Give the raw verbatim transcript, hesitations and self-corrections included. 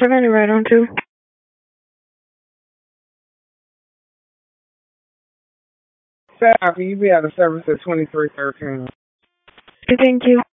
Turning right on to. Sir, can you be out of service at twenty-three thirteen? Thank you.